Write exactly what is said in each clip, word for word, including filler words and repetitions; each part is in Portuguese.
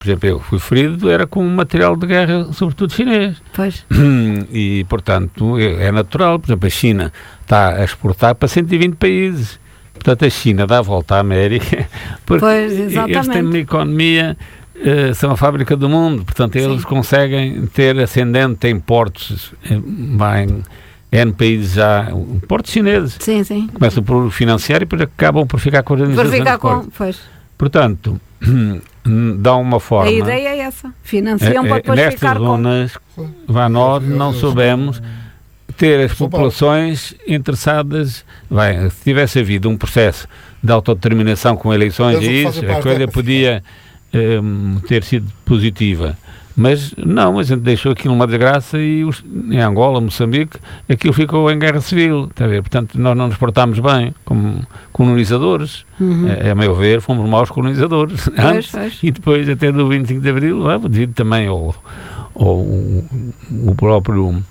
por exemplo, eu fui ferido, era com material de guerra, sobretudo chinês. Pois. E, portanto, é natural. Por exemplo, a China está a exportar para cento e vinte países. Portanto, a China dá a volta à América, porque pois, eles têm uma economia, uh, são a fábrica do mundo. Portanto, eles Sim. conseguem ter ascendente em portos, em N países já, portos chineses. Sim, sim. Começam por financiar e depois acabam por ficar com as organizações. Por ficar com, pois. Portanto, dá uma forma... A ideia é essa. Financiam é, para depois nestas ficar zonas, com... Vá, nós não soubemos ter as populações interessadas. Bem, se tivesse havido um processo de autodeterminação com eleições e isso, a coisa podia um, ter sido positiva. Mas não, a gente deixou aquilo uma desgraça e os, em Angola, Moçambique, aquilo ficou em guerra civil, está a ver? Portanto, nós não nos portámos bem como colonizadores. Uhum. A, a meu ver, fomos maus colonizadores pois, antes pois. E depois, até do vinte e cinco de Abril, ah, devido também ao, ao, ao próprio...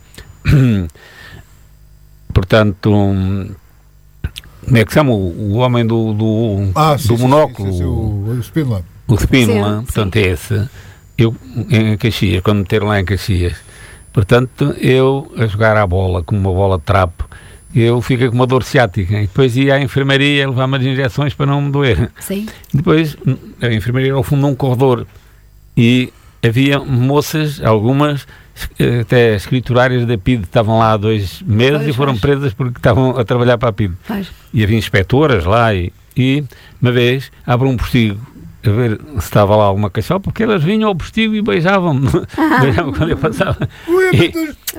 Portanto, como é que se chama? O, o homem do, do, ah, do sim, monóculo. Sim, sim, sim, o, o Spindler. O Spindler, portanto, é esse. Eu, em Caxias, quando me meteram lá em Caxias, portanto, eu a jogar à bola, com uma bola de trapo, eu fiquei com uma dor ciática. E depois ia à enfermaria levar-me as injeções para não me doer. Sim. Depois, a enfermaria era ao fundo de um corredor e havia moças, algumas, até escriturárias da P I D, estavam lá há dois meses pois, e foram pois. presas porque estavam a trabalhar para a P I D. Pois. E havia inspectoras lá e, e uma vez, abre um postigo a ver se estava lá alguma cachola, porque elas vinham ao postigo e beijavam-me. Beijavam quando eu passava. E,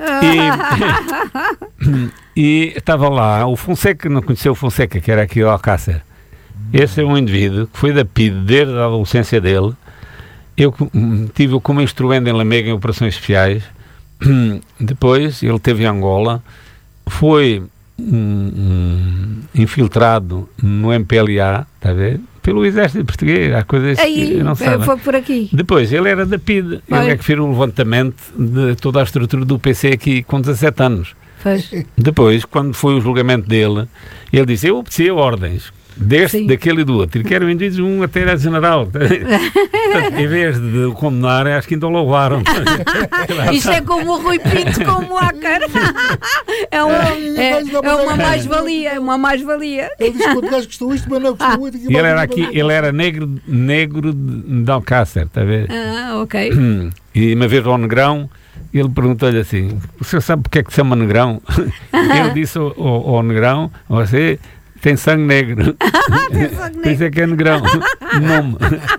e, e estava lá o Fonseca, não conheceu o Fonseca, que era aqui o Alcácer. Esse é um indivíduo que foi da P I D desde a adolescência dele. Eu tive como instrumento em Lamega em operações especiais. Depois ele esteve em Angola, foi um, um, infiltrado no M P L A, está a ver? Pelo exército português, há coisas Aí, que não sabem. Foi por aqui. Depois, ele era da P I D, foi. Ele é que fez o levantamento de toda a estrutura do P C aqui com dezassete anos. Foi. Depois, quando foi o julgamento dele, ele disse, eu obedeci a ordens, deste, Sim. daquele e do outro, e quero indivíduos um até era general. Portanto, em vez de o condenar, acho que ainda o louvaram. Isto é como o Rui Pinto, como o Acar. É uma, é, é uma mais-valia, uma mais-valia. Ele disse que o gajo gostou isto, mas não gostou muito. Ele era aqui, ele era negro, negro de Alcácer, está a ver? Ah, ok. E uma vez ao Negrão, ele perguntou-lhe assim, o senhor sabe porque é que se chama Negrão? Ele disse ao, ao, ao Negrão, você... Tem sangue negro. Tem sangue Por isso é que é Negrão. Nome.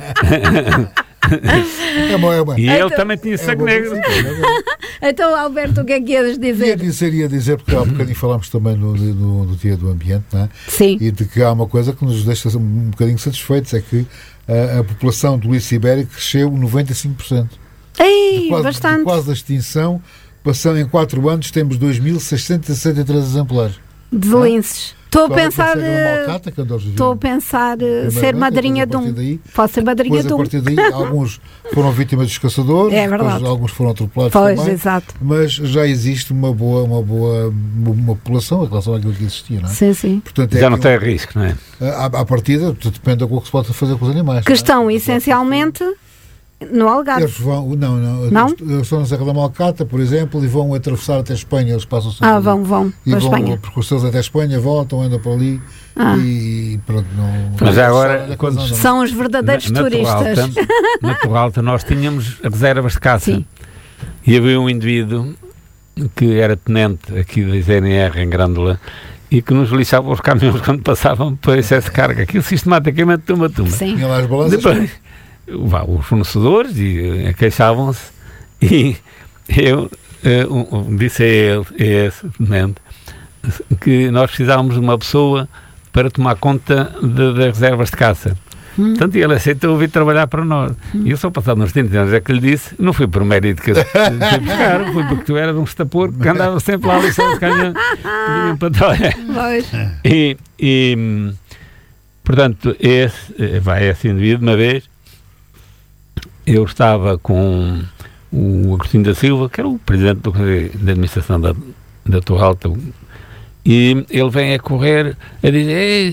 É bom, é bom. E então, ele também tinha sangue é negro. Então, Alberto, o que é que ias dizer? Ia dizer, ia dizer, porque há um bocadinho falámos também no, no, no Dia do Ambiente, não é? Sim. E de que há uma coisa que nos deixa um bocadinho satisfeitos, é que a, a população do lince ibérico cresceu noventa e cinco por cento. Ei, de quase, bastante. De quase a extinção, passando em quatro anos, temos dois mil seiscentos e sessenta e três exemplares. De linces. Estou a pensar, Malcata, estou a pensar ser madrinha de um. Daí, Posso ser madrinha de um. A partir daí, alguns foram vítimas dos caçadores, é verdade. Alguns foram atropelados pois, também. Exato. Mas já existe uma boa, uma boa uma população em relação àquilo que existia, não é? Sim, sim. Portanto, é já não tem risco, não é? À, à partida, depende do que se pode fazer com os animais. Que estão essencialmente no Algarve. Eles vão, não, não, não? Eles estão na Serra da Malcata, por exemplo, e vão atravessar até a Espanha, eles passam sempre Ah, vão, vão, e para vão Espanha. percorrer até a Espanha, voltam, andam por ali ah. e pronto, não... Mas já agora, quando não, não. São os verdadeiros na, turistas. Na Torralta, na Torralta nós tínhamos reservas de caça. Sim. E havia um indivíduo que era tenente aqui da Z N R em Grândola e que nos lixava os caminhões quando passavam para excesso de carga. Aquilo sistematicamente tumba-tumba. Sim. Tinha lá as balanças. Depois, os fornecedores e, uh, queixavam-se e eu uh, um, disse a ele, a esse tenente, que nós precisávamos de uma pessoa para tomar conta de, das reservas de caça. Hum. Portanto, ele aceitou vir trabalhar para nós. Hum. E eu só passado uns trinta anos é que lhe disse, não foi por mérito que eu fui buscar, foi porque tu eras um estapor que andava sempre lá a lição de canhão para trabalhar. E, e portanto, esse, vai esse indivíduo, uma vez, eu estava com o Agostinho da Silva, que era o presidente do Conselho de Administração da, da Torralta, e ele vem a correr a dizer,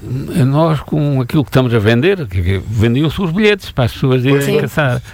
nós com aquilo que estamos a vender, que vendiam-se os bilhetes para as pessoas irem caçar.